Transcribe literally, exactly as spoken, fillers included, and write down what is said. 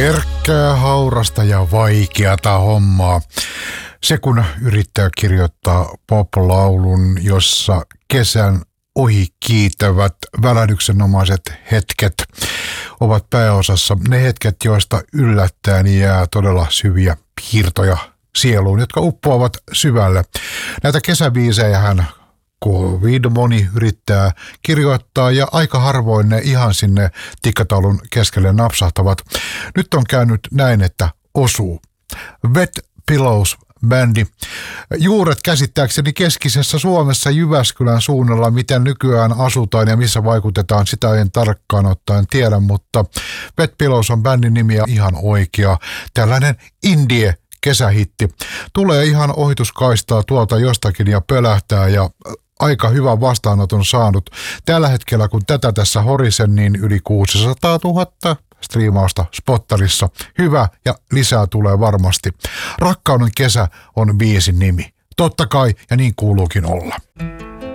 Herkkää, haurasta ja vaikeata hommaa. Se kun yrittää kirjoittaa pop-laulun, jossa kesän ohi kiitävät välähdyksenomaiset hetket ovat pääosassa. Ne hetket, joista yllättäen jää todella syviä piirtoja sieluun, jotka uppoavat syvälle. Näitä kesäbiisejähän kovin moni yrittää kirjoittaa ja aika harvoin ne ihan sinne tikkataulun keskelle napsahtavat. Nyt on käynyt näin, että osuu. Wet Pillows bändi. Juuret käsittääkseni keskisessä Suomessa Jyväskylän suunnalla, miten nykyään asutaan ja missä vaikutetaan, sitä en tarkkaan ottaen tiedä, mutta Wet Pillows on bändin nimi ja ihan oikea. Tällainen indie kesähitti. Tulee ihan ohituskaistaa tuolta jostakin ja pölähtää ja aika hyvän vastaanoton saanut. Tällä hetkellä, kun tätä tässä horisen, niin yli kuusisataatuhatta striimausta Spottarissa. Hyvä ja lisää tulee varmasti. Rakkauden kesä on biisin nimi. Totta kai ja niin kuuluukin olla.